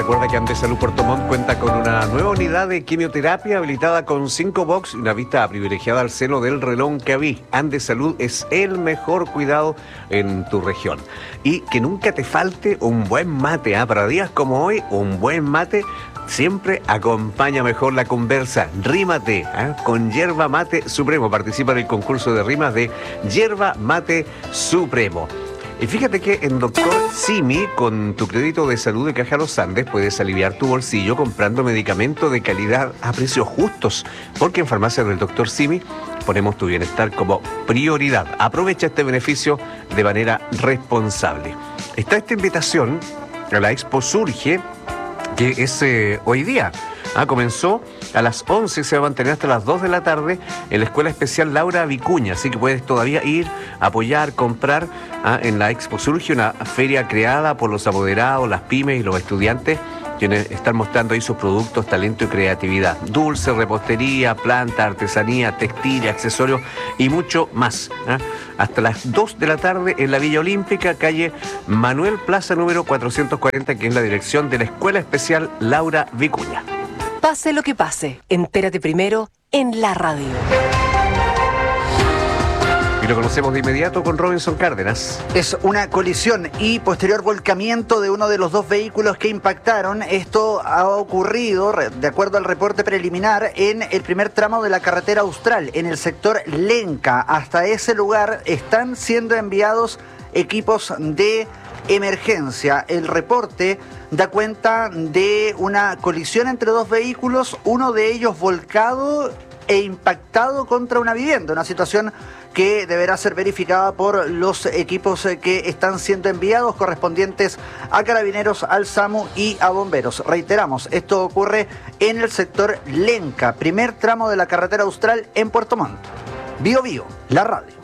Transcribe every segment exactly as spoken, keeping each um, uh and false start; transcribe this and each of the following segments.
recuerda que Andes Salud Puerto Montt cuenta con una nueva unidad de quimioterapia habilitada con cinco box y una vista privilegiada al seno del Reloncaví. Andes Salud es el mejor cuidado en tu región. Y que nunca te falte un buen mate, ¿eh? Para días como hoy, un buen mate siempre acompaña mejor la conversa. Rímate, ¿eh? Con Yerba Mate Supremo. Participa en el concurso de rimas de Yerba Mate Supremo. Y fíjate que en Doctor Simi, con tu crédito de salud de Caja Los Andes, puedes aliviar tu bolsillo comprando medicamentos de calidad a precios justos. Porque en Farmacias del Doctor Simi ponemos tu bienestar como prioridad. Aprovecha este beneficio de manera responsable. Está esta invitación a la Expo Surge, que es eh, hoy día. Ah, comenzó a las once, se va a mantener hasta las dos de la tarde en la Escuela Especial Laura Vicuña, así que puedes todavía ir, apoyar, comprar ah, en la Expo Surge, una feria creada por los apoderados, las pymes y los estudiantes, quienes están mostrando ahí sus productos, talento y creatividad. Dulce, repostería, planta, artesanía, textil, accesorios y mucho más. ¿eh? Hasta las dos de la tarde en la Villa Olímpica, calle Manuel Plaza número cuatrocientos cuarenta, que es la dirección de la Escuela Especial Laura Vicuña. Pase lo que pase, entérate primero en la radio. Y lo conocemos de inmediato con Robinson Cárdenas. Es una colisión y posterior volcamiento de uno de los dos vehículos que impactaron. Esto ha ocurrido, de acuerdo al reporte preliminar, en el primer tramo de la carretera Austral, en el sector Lenca. Hasta ese lugar están siendo enviados equipos de emergencia. El reporte da cuenta de una colisión entre dos vehículos, uno de ellos volcado e impactado contra una vivienda, una situación que deberá ser verificada por los equipos que están siendo enviados correspondientes a Carabineros, al SAMU y a Bomberos. Reiteramos, esto ocurre en el sector Lenca, primer tramo de la carretera Austral en Puerto Montt. Bio Bio, la radio.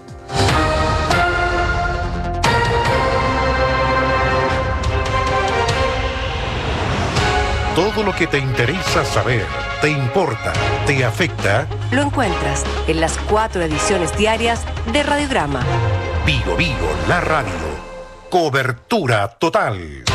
Todo lo que te interesa saber, te importa, te afecta, Lo encuentras en las cuatro ediciones diarias de Radiograma. Bio Bio, la radio. Cobertura total.